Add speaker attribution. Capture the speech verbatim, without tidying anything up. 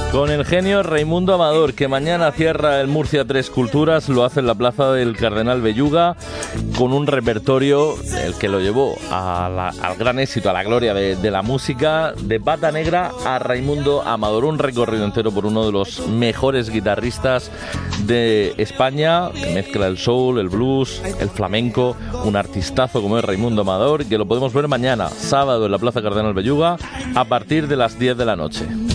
Speaker 1: Con el genio Raimundo Amador, que mañana cierra el Murcia Tres Culturas, lo hace en la Plaza del Cardenal Belluga, con un repertorio, el que lo llevó a la, al gran éxito, a la gloria de, de la música, de Pata Negra a Raimundo Amador, un recorrido entero por uno de los mejores guitarristas de España, que mezcla el soul, el blues, el flamenco, un artistazo como es Raimundo Amador, que lo podemos ver mañana, sábado, en la Plaza Cardenal Belluga, a partir de las diez de la noche.